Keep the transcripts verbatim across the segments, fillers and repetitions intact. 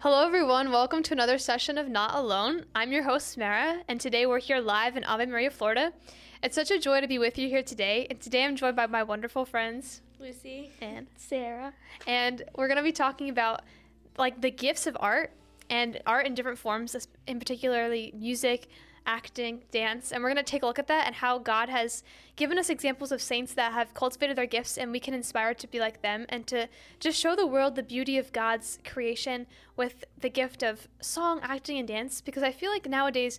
Hello, everyone. Welcome to another session of Not Alone. I'm your host, Mara, and today we're here live in Ave Maria, Florida. It's such a joy to be with you here today. And today I'm joined by my wonderful friends, Lucy and Sarah. And we're going to be talking about like the gifts of art and art in different forms, in particularly music, acting, dance. And we're going to take a look at that and how God has given us examples of saints that have cultivated their gifts, and we can inspire to be like them and to just show the world the beauty of God's creation with the gift of song, acting, and dance. Because I feel like nowadays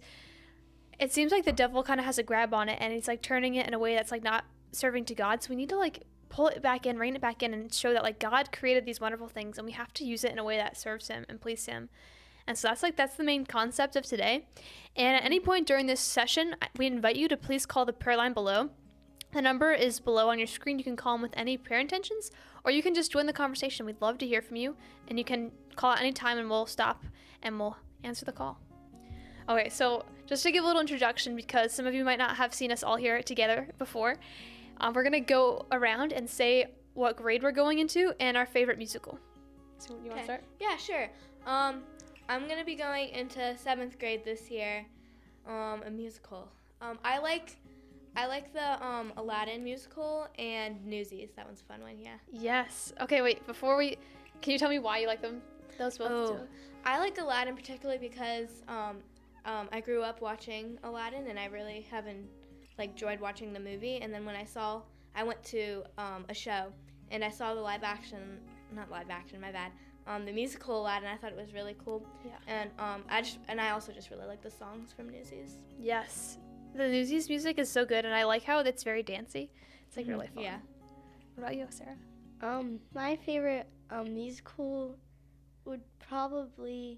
it seems like the devil kind of has a grab on it, and he's like turning it in a way that's like not serving to God. So we need to like pull it back in, rein it back in, and show that like God created these wonderful things, and we have to use it in a way that serves him and please him. And so that's like that's the main concept of today. And at any point during this session, we invite you to please call the prayer line below. The number is below on your screen. You can call them with any prayer intentions, or you can just join the conversation. We'd love to hear from you, and you can call at any time, and we'll stop and we'll answer the call. Okay, so just to give a little introduction, because some of you might not have seen us all here together before, um, we're gonna go around and say what grade we're going into and our favorite musical. So you want to start? Yeah, sure. Um, I'm gonna be going into seventh grade this year. Um, a musical. Um, I like, I like the um Aladdin musical and Newsies. That one's a fun one. Yeah. Yes. Okay. Wait. Before we, can you tell me why you like them? Those both. Oh, two. I like Aladdin particularly because um, um, I grew up watching Aladdin, and I really haven't like enjoyed watching the movie. And then when I saw, I went to um, a show, and I saw the live action, not live action, my bad. Um, the musical Aladdin. I thought it was really cool. Yeah. And um, I just and I also just really like the songs from Newsies. Yes. The Newsies music is so good, and I like how it's very dancey. It's like Mhm, really fun. yeah. What about you, Sarah? Um, my favorite um, musical would probably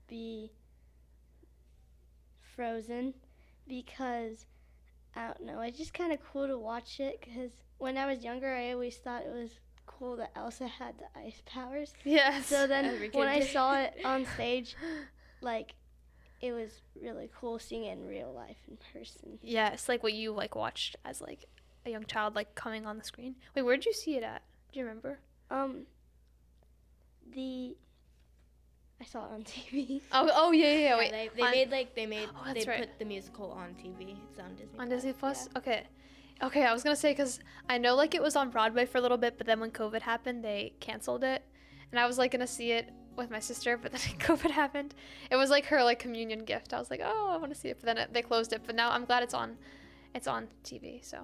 be Frozen, because I don't know, it's just kind of cool to watch it, because when I was younger I always thought it was cool that Elsa had the ice powers. Yes. So then Every kid when I did. saw it on stage, like, it was really cool seeing it in real life in person. Yes, like what you like watched as like a young child, like coming on the screen. Wait, where did you see it at? Do you remember? Um, the I saw it on T V. Oh, oh yeah, yeah. yeah. Yeah, Wait, they, they on, made like they made Oh, they that's right. put the musical on T V. It's on Disney. on Plus, Disney Plus. yeah. Okay, okay. I was gonna say because I know like it was on Broadway for a little bit, but then when COVID happened, they canceled it, and I was like gonna see it with my sister, but then COVID happened. It was like her like communion gift. I was like, oh, I want to see it, but then it, they closed it. But now I'm glad it's on, it's on T V. So